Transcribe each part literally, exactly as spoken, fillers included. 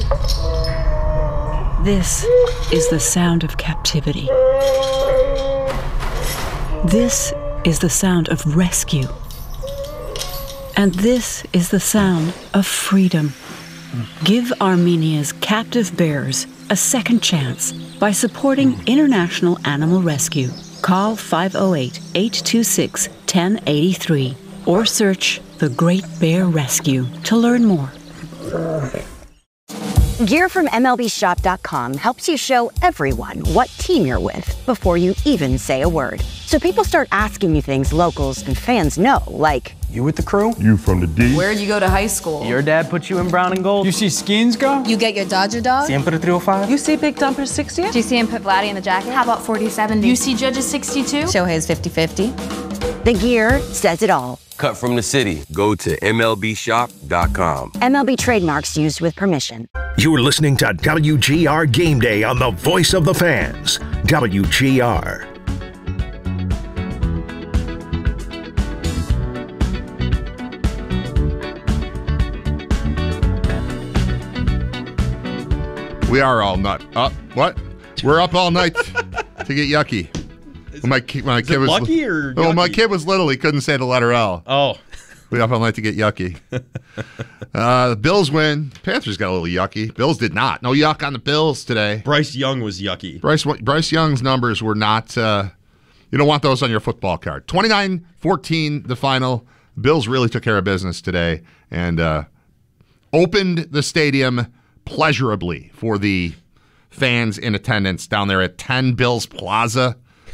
This is the sound of captivity. This is the sound of rescue. And this is the sound of freedom. Give Armenia's captive bears a second chance by supporting International Animal Rescue. Call five oh eight, eight two six, one oh eight three or search The Great Bear Rescue to learn more. Gear from M L B Shop dot com helps you show everyone what team you're with before you even say a word. So people start asking you things locals and fans know, like, you with the crew? You from the D? Where'd you go to high school? Your dad put you in brown and gold? You see Skeens go? You get your Dodger dog? Siempre three oh five? You see Big Dumper sixty? Do you see him put Vladdy in the jacket? How about forty seventy? You see Judge's sixty-two? Shohei's fifty fifty? The gear says it all. Cut from the city. Go to M L B Shop dot com. M L B trademarks used with permission. You're listening to W G R Game Day on the Voice of the Fans. W G R. We are all nut up. What? We're up all night to get yucky. When my kid, my Is kid it was lucky or well, yucky? my kid was little. He couldn't say the letter L. Oh, we up all night to get yucky. uh, the Bills win. Panthers got a little yucky. Bills did not. No yuck on the Bills today. Bryce Young was yucky. Bryce Bryce Young's numbers were not. Uh, you don't want those on your football card. twenty-nine fourteen the final. Bills really took care of business today and uh, opened the stadium pleasurably for the fans in attendance down there at ten Bills Plaza.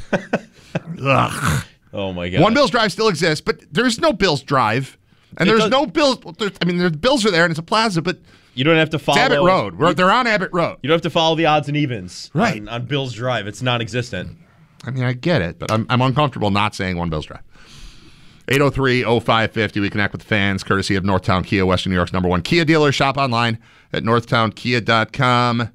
Ugh. Oh, my God. One Bills Drive still exists, but there's no Bills Drive. And It there's does- no Bills. I mean, the Bills are there and it's a plaza, but You don't have to follow. it's Abbott Road. We're, You, they're on Abbott Road. you don't have to follow the odds and evens Right. on, on Bills Drive. It's non-existent. I mean, I get it, but I'm, I'm uncomfortable not saying One Bills Drive. eight oh three, oh five five oh. We connect with the fans, courtesy of Northtown Kia, Western New York's number one Kia dealer. Shop online at northtown kia dot com.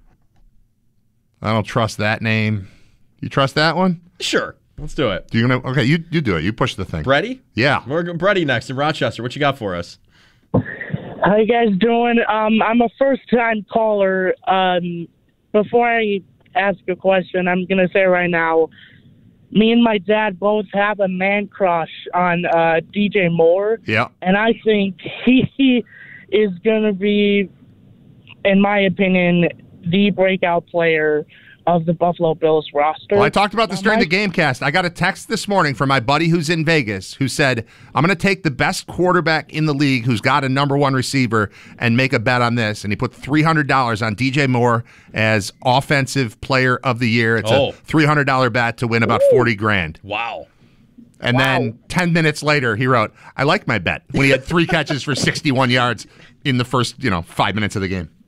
I don't trust that name. You trust that one? Sure. Let's do it. Do you gonna? Okay, you you do it. You push the thing. Brady? Yeah. We're going Brady next in Rochester. What you got for us? How you guys doing? Um, I'm a first-time caller. Um, before I ask a question, I'm going to say right now, me and my dad both have a man crush on uh, D J Moore. Yeah. And I think he is going to be, in my opinion, the breakout player of the Buffalo Bills roster. Well, I talked about this during my- the Gamecast. I got a text this morning from my buddy who's in Vegas who said, I'm going to take the best quarterback in the league who's got a number one receiver and make a bet on this. And he put three hundred dollars on D J Moore as offensive player of the year. It's Oh. a three hundred dollars bet to win about forty grand. Wow. And Wow. then ten minutes later, he wrote, I like my bet, when he had three catches for sixty-one yards in the first, you know, five minutes of the game.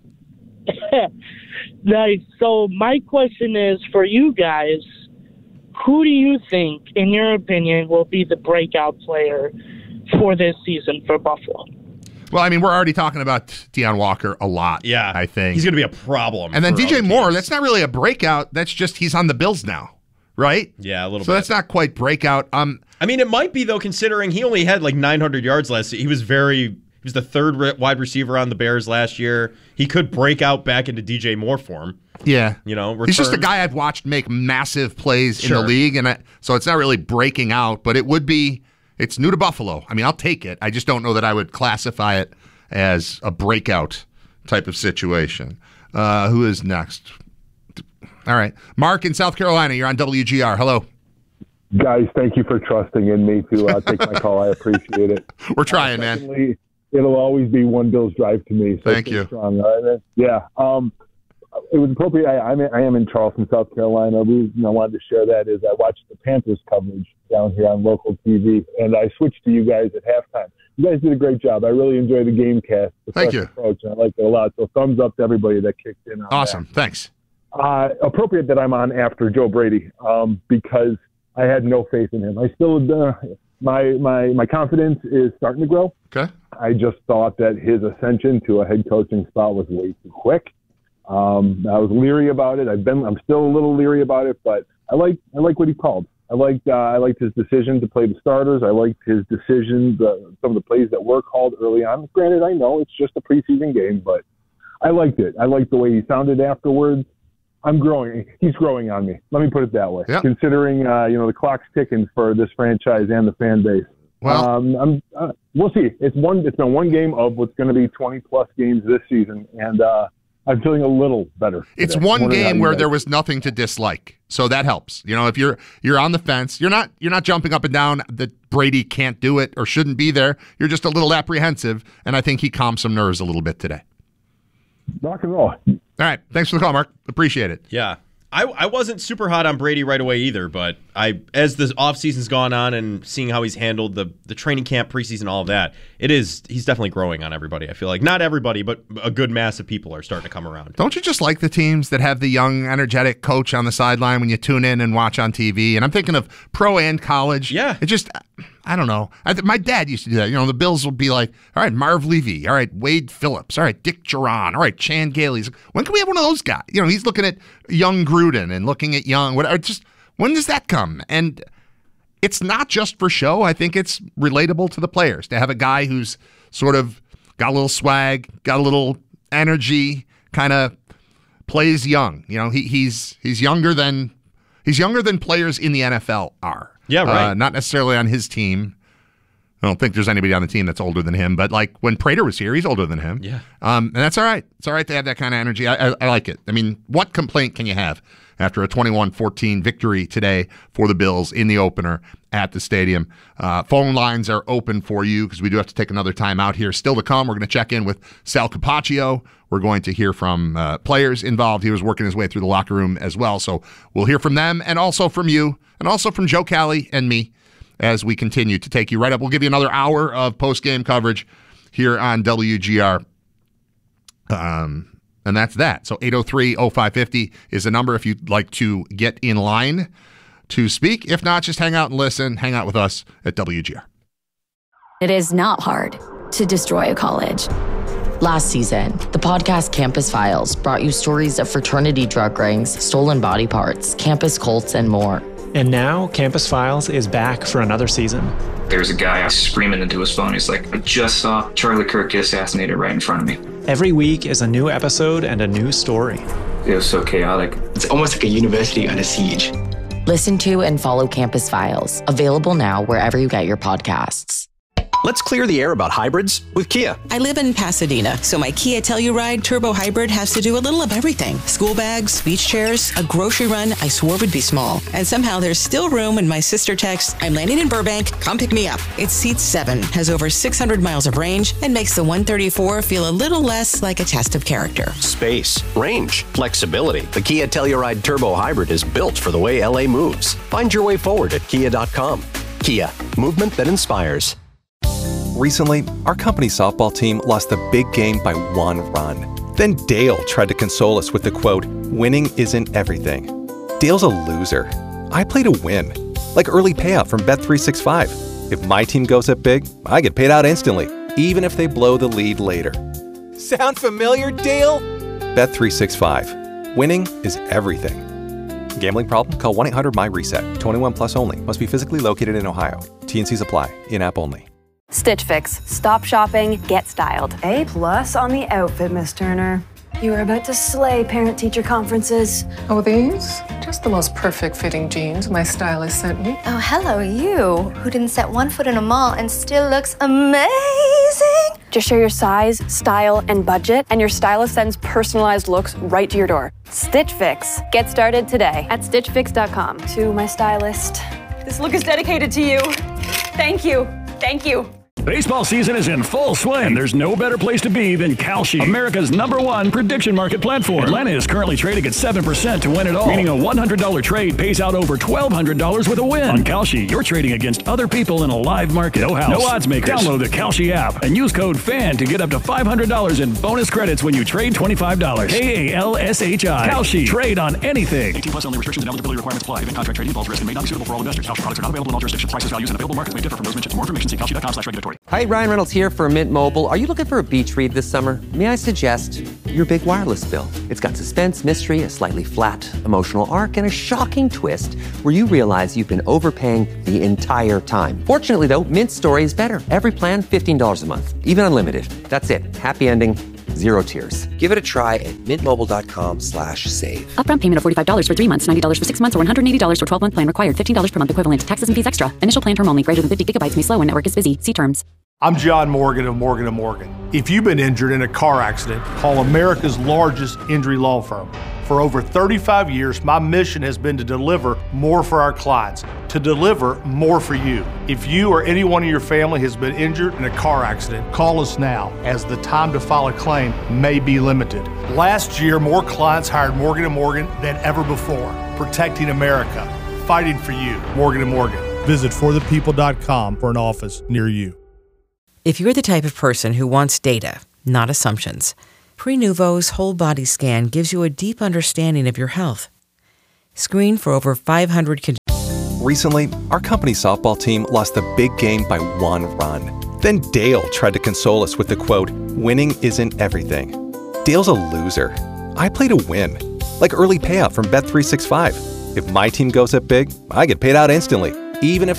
Nice. So my question is for you guys, who do you think, in your opinion, will be the breakout player for this season for Buffalo? Well, I mean, we're already talking about Deion Walker a lot, Yeah. I think. He's going to be a problem. And then for D J other Moore, teams. that's not really a breakout. That's just he's on the Bills now, right? Yeah, a little So bit. that's not quite breakout. Um, I mean, it might be, though, considering he only had like nine hundred yards last year. He was very... He was the third re- wide receiver on the Bears last year. He could break out back into D J Moore form. yeah. You know, He's just a return- guy I've watched make massive plays in Sure. the league, and I, so it's not really breaking out, but it would be, it's new to Buffalo. I mean, I'll take it. I just don't know that I would classify it as a breakout type of situation. Uh, who is next? All right. Mark in South Carolina, you're on W G R. Hello. Guys, thank you for trusting in me to uh, take my call. I appreciate it. We're trying, uh, man. secondly, It'll always be one Bills Drive to me. So Thank stay you. Strong. All right, yeah. Um, it was appropriate. I, I'm in, I am in Charleston, South Carolina. The reason I wanted to share that is I watched the Panthers coverage down here on local T V, and I switched to you guys at halftime. You guys did a great job. I really enjoyed the game cast. The Thank fresh you. Approach, and I liked it a lot. So thumbs up to everybody that kicked in on Awesome. that. Thanks. Uh, appropriate that I'm on after Joe Brady um, because I had no faith in him. I still, uh, my my my confidence is starting to grow. Okay. I just thought that his ascension to a head coaching spot was way too quick. Um, I was leery about it. I've been, I'm still a little leery about it, but I like, I like what he called. I liked, uh, I liked his decision to play the starters. I liked his decision, uh, some of the plays that were called early on. Granted, I know it's just a preseason game, but I liked it. I liked the way he sounded afterwards. I'm growing. He's growing on me. Let me put it that way. Yep. Considering, uh, you know, the clock's ticking for this franchise and the fan base. Well, um, I'm, uh, we'll see. It's one. It's been one game of what's going to be twenty plus games this season, and uh, I'm feeling a little better. It's today. one Wondering how game you where guys- there was nothing to dislike, so that helps. You know, if you're you're on the fence, you're not you're not jumping up and down that Brady can't do it or shouldn't be there. You're just a little apprehensive, and I think he calmed some nerves a little bit today. Rock and roll. All right, thanks for the call, Mark. Appreciate it. Yeah. I, I wasn't super hot on Brady right away either, but I as the offseason's gone on and seeing how he's handled the the training camp, preseason, all of that, it is he's definitely growing on everybody. I feel like not everybody, but a good mass of people are starting to come around. Don't you just like the teams that have the young, energetic coach on the sideline when you tune in and watch on T V? And I'm thinking of pro and college. Yeah. It just, I don't know. I th- my dad used to do that. You know, the Bills would be like, all right, Marv Levy. All right, Wade Phillips. All right, Dick Duran. All right, Chan Gailey. When can we have one of those guys? You know, he's looking at young Gruden and looking at young, whatever. Just, when does that come? And it's not just for show. I think it's relatable to the players to have a guy who's sort of got a little swag, got a little energy, kind of plays young. You know, he, he's he's younger than he's younger than players in the N F L are. Yeah, right. Uh, not necessarily on his team. I don't think there's anybody on the team that's older than him. But like when Prater was here, he's older than him. Yeah. Um, and that's all right. It's all right to have that kind of energy. I, I, I like it. I mean, what complaint can you have after a twenty-one fourteen victory today for the Bills in the opener at the stadium? Uh, phone lines are open for you because we do have to take another time out here. Still to come, we're going to check in with Sal Capaccio. We're going to hear from uh, players involved. He was working his way through the locker room as well. So we'll hear from them and also from you and also from Joe Cali and me as we continue to take you right up. We'll give you another hour of post-game coverage here on W G R. Um, and that's that. So eight oh three oh five five oh is the number if you'd like to get in line to speak. If not, just hang out and listen. Hang out with us at W G R. It is not hard to destroy a college. Last season, the podcast Campus Files brought you stories of fraternity drug rings, stolen body parts, campus cults, and more. And now, Campus Files is back for another season. There's a guy screaming into his phone. He's like, I just saw Charlie Kirk get assassinated right in front of me. Every week is a new episode and a new story. It was so chaotic. It's almost like a university under siege. Listen to and follow Campus Files, available now wherever you get your podcasts. Let's clear the air about hybrids with Kia. I live in Pasadena, so my Kia Telluride Turbo Hybrid has to do a little of everything. School bags, beach chairs, a grocery run I swore would be small. And somehow there's still room when my sister texts, I'm landing in Burbank, come pick me up. It seats seven, has over six hundred miles of range, and makes the one thirty-four feel a little less like a test of character. Space, range, flexibility. The Kia Telluride Turbo Hybrid is built for the way L A moves. Find your way forward at kia dot com. Kia, movement that inspires. Recently, our company softball team lost the big game by one run. Then Dale tried to console us with the quote, winning isn't everything. Dale's a loser. I play to win. Like early payout from Bet three sixty-five. If my team goes up big, I get paid out instantly, even if they blow the lead later. Sound familiar, Dale? Bet three sixty-five. Winning is everything. Gambling problem? Call one eight hundred M Y reset. twenty-one plus only. Must be physically located in Ohio. T and Cs apply. In-app only. Stitch Fix. Stop shopping, get styled. A plus on the outfit, Miss Turner. You are about to slay parent-teacher conferences. Oh, these? Just the most perfect fitting jeans my stylist sent me. Oh, hello, you, who didn't set one foot in a mall and still looks amazing. Just share your size, style, and budget, and your stylist sends personalized looks right to your door. Stitch Fix. Get started today at stitch fix dot com. To my stylist, this look is dedicated to you. Thank you. Thank you. Baseball season is in full swing. There's no better place to be than Kalshi, America's number one prediction market platform. Atlanta is currently trading at seven percent to win it all, meaning a one hundred dollars trade pays out over twelve hundred dollars with a win. On Kalshi, you're trading against other people in a live market. No house, no odds makers. Download the Kalshi app and use code FAN to get up to five hundred dollars in bonus credits when you trade twenty-five dollars. K A L S H I. Kalshi. Trade on anything. eighteen plus only. Restrictions and eligibility requirements apply. Event contract trading involves risk and may not be suitable for all investors. Kalshi products are not available in all jurisdictions. Prices, values, and available markets may differ from those mentioned. For more information, see kalshi dot com slash regulatory. Hi, Ryan Reynolds here for Mint Mobile. Are you looking for a beach read this summer? May I suggest your big wireless bill? It's got suspense, mystery, a slightly flat emotional arc, and a shocking twist where you realize you've been overpaying the entire time. Fortunately, though, Mint's story is better. Every plan, fifteen dollars a month, even unlimited. That's it. Happy ending. Zero tiers. Give it a try at mintmobile.com slash save. Upfront payment of forty-five dollars for three months, ninety dollars for six months, or one hundred eighty dollars for twelve-month plan required. fifteen dollars per month equivalent. Taxes and fees extra. Initial plan term only. Greater than fifty gigabytes may slow when network is busy. See terms. I'm John Morgan of Morgan and Morgan. If you've been injured in a car accident, call America's largest injury law firm. For over thirty-five years, my mission has been to deliver more for our clients, to deliver more for you. If you or anyone in your family has been injured in a car accident, call us now, as the time to file a claim may be limited. Last year, more clients hired Morgan and Morgan than ever before, protecting America, fighting for you. Morgan and Morgan. Visit for the people dot com for an office near you. If you're the type of person who wants data, not assumptions, Prenuvo's whole body scan gives you a deep understanding of your health. Screen for over five hundred con- Recently, our company softball team lost the big game by one run. Then Dale tried to console us with the quote, "Winning isn't everything." Dale's a loser. I play to win, like early payout from Bet three sixty-five. If my team goes up big, I get paid out instantly, even if